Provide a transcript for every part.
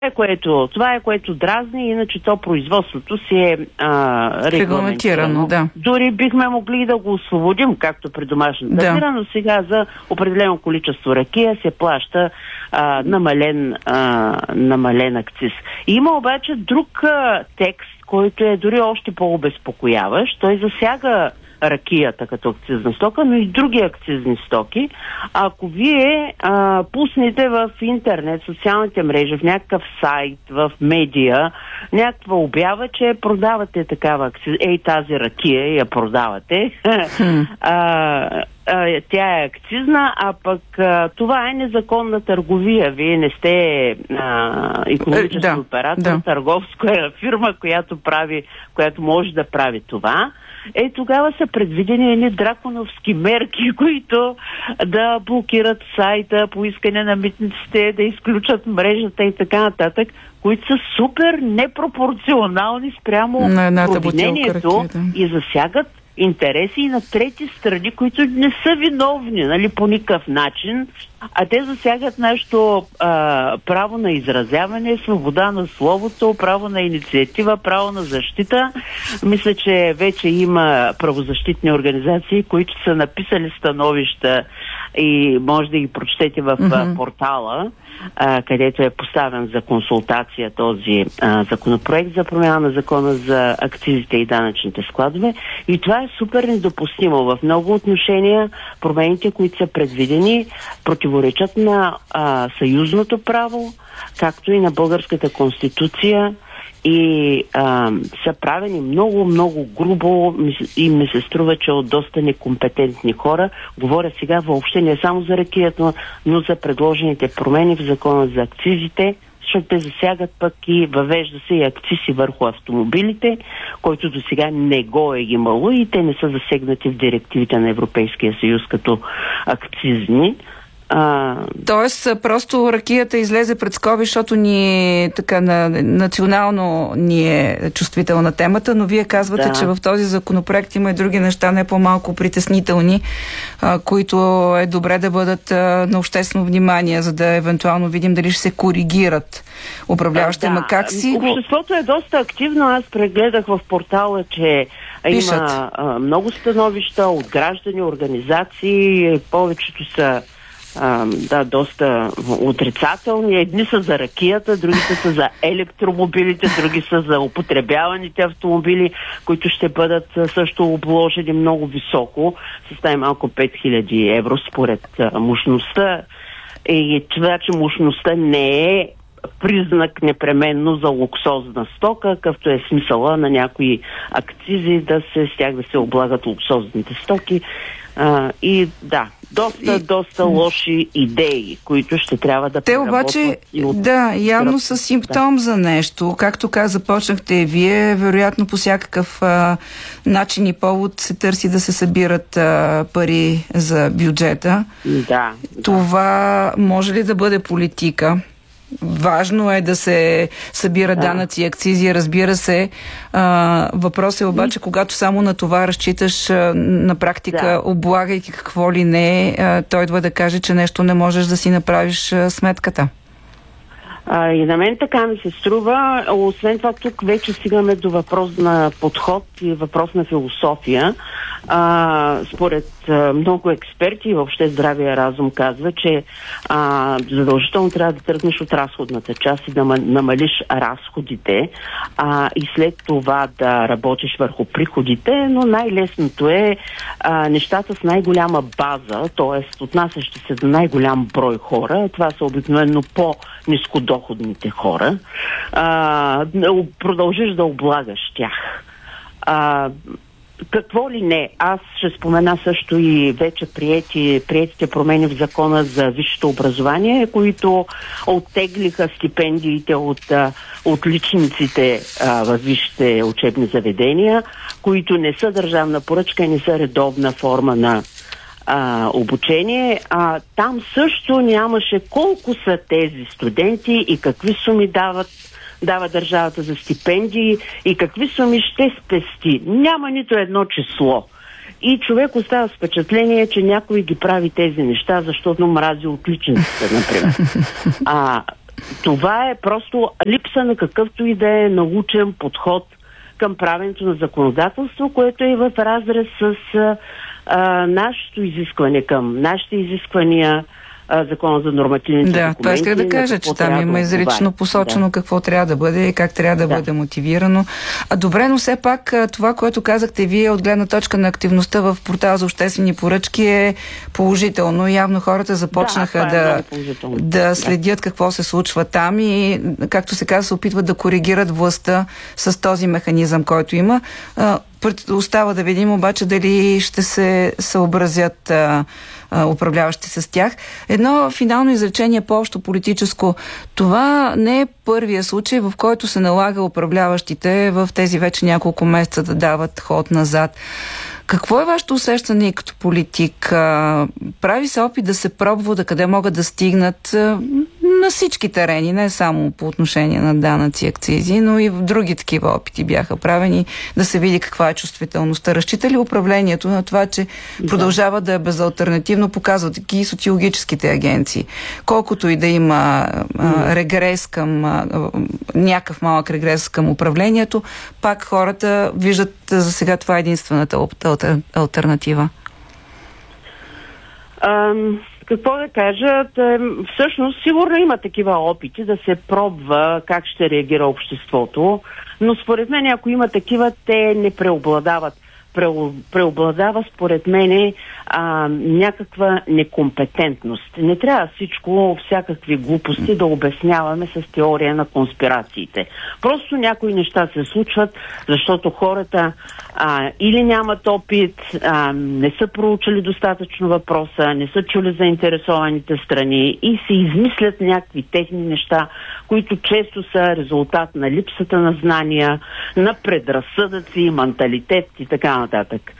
това е което дразни, иначе то производството си е регламентирано. Да. Дори бихме могли да го освободим, както при домашната бира, но сега за определено количество ракия се плаща намален акциз. Има обаче друг текст, който е дори още по-обезпокояващ. Той засяга ракията като акцизна стока, но и други акцизни стоки. Ако вие пуснете в интернет, социалните мрежи, в някакъв сайт, в медия, някаква обява, че продавате такава акциз, тази ракия я продавате, тя е акцизна, а пък това е незаконна търговия. Вие не сте икономически оператор, търговска фирма, която може да прави това. Тогава са предвидени едни драконовски мерки, които да блокират сайта по искане на митниците, да изключат мрежата и така нататък, които са супер непропорционални спрямо провинението и засягат интереси и на трети страни, които не са виновни, по никакъв начин, а те засягат нашето право на изразяване, свобода на словото, право на инициатива, право на защита. Мисля, че вече има правозащитни организации, които са написали становища и може да ги прочетете в портала, където е поставен за консултация този законопроект за промяна на закона за акцизите и данъчните складове. И това е супер недопустимо. В много отношения промените, които са предвидени, противоречат на съюзното право, както и на българската конституция, и са правени много, много грубо и ми се струва, че от доста некомпетентни хора. Говоря сега въобще не само за ракията, но за предложените промени в закона за акцизите, защото те засягат пък и въвежда се и акцизи върху автомобилите, който до сега не го е имало и те не са засегнати в директивите на Европейския съюз като акцизни. Тоест, просто ракията излезе пред скоби, защото национално ни е чувствителна темата, но вие казвате, че в този законопроект има и други неща, не по-малко притеснителни, които е добре да бъдат на обществено внимание, за да евентуално видим дали ще се коригират управляващите. Обществото е доста активно. Аз прегледах в портала, че има много становища от граждани, организации, повечето са доста отрицателни. Едни са за ракията, другите са за електромобилите, други са за употребяваните автомобили, които ще бъдат също обложени много високо, с най-малко 5000 евро според мощността. И това, че мощността не е признак непременно за луксозна стока, какъвто е смисъла на някои акцизи с тях да се облагат луксозните стоки. Доста лоши идеи, които ще трябва да преработват. Те обаче, явно са симптом за нещо. Както започнахте и вие, вероятно по всякакъв начин и повод се търси да се събират пари за бюджета. Това може ли да бъде политика? Важно е да се събира данъци и акцизи, разбира се. Въпросът е обаче, когато само на това разчиташ на практика, облагайки какво ли не, той идва да каже, че нещо не можеш да си направиш сметката. И на мен така ми се струва. Освен това, тук вече стигаме до въпрос на подход и въпрос на философия. Според много експерти и въобще здравия разум казва, че задължително трябва да тръгнеш от разходната част и да намалиш разходите и след това да работиш върху приходите, но най-лесното е нещата с най-голяма база, т.е. отнасящи се до най-голям брой хора, това са обикновено по-нискодоходните хора, продължиш да облагаш тях. Какво ли не? Аз ще спомена също и вече приетите промени в закона за висшето образование, които оттеглиха стипендиите от личниците в висшите учебни заведения, които не са държавна поръчка и не са редовна форма на обучение. Там също нямаше колко са тези студенти и какви суми дава държавата за стипендии и какви суми ще спести. Няма нито едно число. И човек остава с впечатление, че някой ги прави тези неща, защото мрази отличниците, например. това е просто липса на какъвто и да е научен подход към правенето на законодателство, което е в разрез с нашето изискване към нашите изисквания, Закона за нормативните документи. Това исках да кажа, че там има изрично посочено какво трябва да бъде и как трябва да бъде мотивирано. Добре, но все пак това, което казахте вие от гледна точка на активността в портала за обществени поръчки е положително. Явно хората започнаха да следят какво се случва там и, както се казва, се опитват да коригират властта с този механизъм, който има. Остава да видим обаче дали ще се съобразят управляващи с тях. Едно финално изречение по-общо политическо. Това не е първия случай, в който се налага управляващите в тези вече няколко месеца да дават ход назад. Какво е вашето усещане като политик? Прави се опит да се пробва да къде могат да стигнат на всички терени, не само по отношение на данъци и акцизи, но и в други такива опити бяха правени, да се види каква е чувствителността. Разчита ли управлението на това, че продължава да е безалтернативно, показват ги социологическите агенции? Колкото и да има регрес към някакъв малък регрес към управлението, пак хората виждат за сега това е единствената алтернатива. Какво да кажа? Всъщност, сигурно има такива опити да се пробва как ще реагира обществото, но според мен, ако има такива, те не преобладават. Преобладава, според мен, някаква некомпетентност. Не трябва всичко, всякакви глупости да обясняваме с теория на конспирациите. Просто някои неща се случват, защото хората или нямат опит, не са проучили достатъчно въпроса, не са чули заинтересованите страни и се измислят някакви техни неща, които често са резултат на липсата на знания, на предразсъдъци, менталитет и така нататък.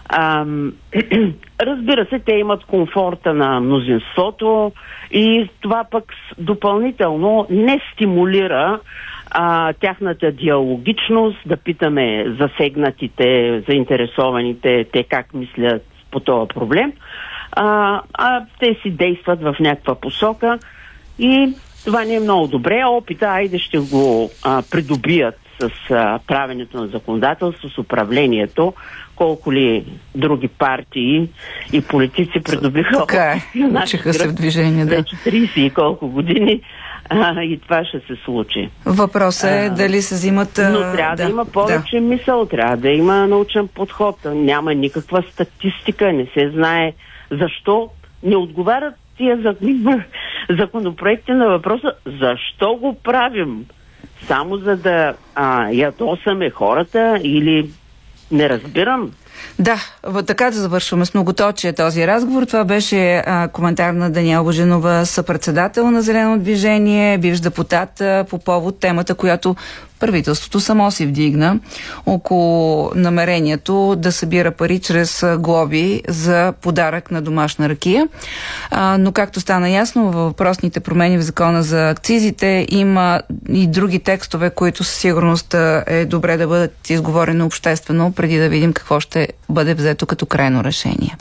Разбира се, те имат комфорта на мнозинството и това пък допълнително не стимулира тяхната диалогичност, да питаме засегнатите, заинтересованите, те как мислят по този проблем. Те си действат в някаква посока и това не е много добре. Опита, айде ще го придобият с правенето на законодателство, с управлението, колко ли други партии и политици придобиха. Така е, учиха се в движение, да. Вече 30 и колко години и това ще се случи. Въпросът е дали се взимат... Но трябва да има повече мисъл, трябва да има научен подход. Няма никаква статистика, не се знае защо не отговарят тия законопроекти на въпроса защо го правим. Само за да ядосаме хората или не разбирам. Да, така да завършваме с многоточие този разговор. Това беше коментар на Даниела Божинова, съпредседател на Зелено движение, бивш депутат по повод темата, която правителството само си вдигна около намерението да събира пари чрез глоби за подарък на домашна ракия. Но както стана ясно, във въпросните промени в закона за акцизите има и други текстове, които със сигурност е добре да бъдат изговорени обществено, преди да видим какво ще бъде взето като крайно решение.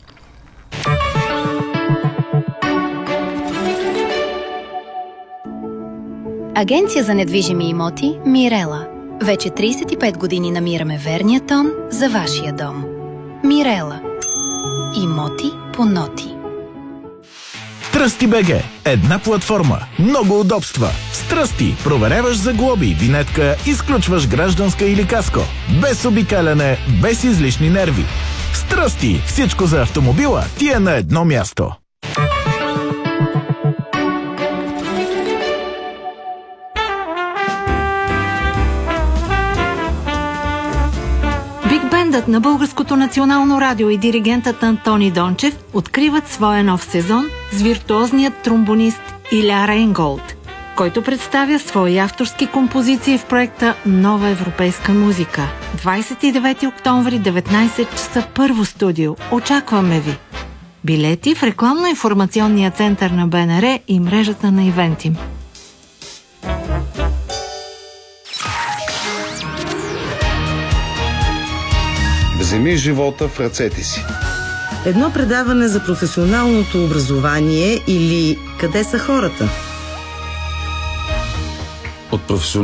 Агенция за недвижими имоти Мирела. Вече 35 години намираме верния тон за вашия дом. Мирела. Имоти по ноти. Тръсти.бг. Една платформа. Много удобства. С Тръсти проверяваш за глоби, винетка, изключваш гражданска или каско. Без обикаляне, без излишни нерви. С Тръсти всичко за автомобила ти е на едно място. Биг-бендът на Българското национално радио и диригентът Антони Дончев откриват своя нов сезон с виртуозният тромбонист Иля Рейнголд, който представя свои авторски композиции в проекта Нова европейска музика. 29 октомври, 19 часа, първо студио. Очакваме ви! Билети в рекламно-информационния център на БНР и мрежата на Ивентим. Вземи живота в ръцете си. Едно предаване за професионалното образование или къде са хората? от професионалната